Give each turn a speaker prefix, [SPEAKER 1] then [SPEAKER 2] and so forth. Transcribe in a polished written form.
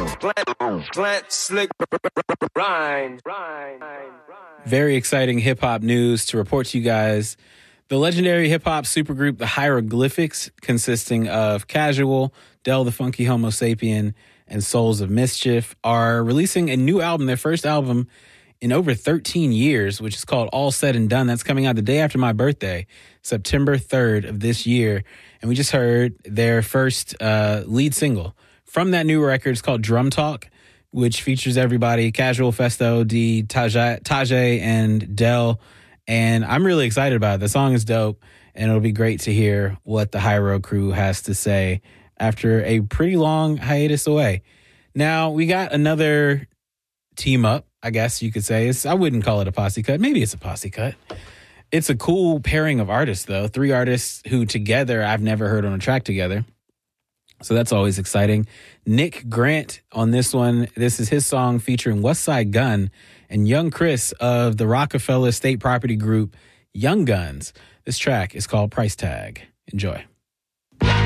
[SPEAKER 1] Very exciting hip-hop news to report to you guys. The legendary hip-hop supergroup The Hieroglyphics, consisting of Casual, Del the Funky Homo Sapien, and Souls of Mischief, are releasing a new album, their first album in over 13 years, which is called All Said and Done. That's coming out the day after my birthday, September 3rd of this year. And we just heard their first lead single from that new record. It's called Drum Talk, which features everybody, Casual, Festo, D, Tajay, and Del. And I'm really excited about it. The song is dope, and it'll be great to hear what the Hyro crew has to say after a pretty long hiatus away. Now, we got another team up, I guess you could say. I wouldn't call it a posse cut. Maybe it's a posse cut. It's a cool pairing of artists, though. 3 artists who together I've never heard on a track together. So that's always exciting. Nick Grant on this one. This is his song featuring Westside Gunn and Young Chris of the Rockefeller State Property Group, Young Guns. This track is called Price Tag. Enjoy.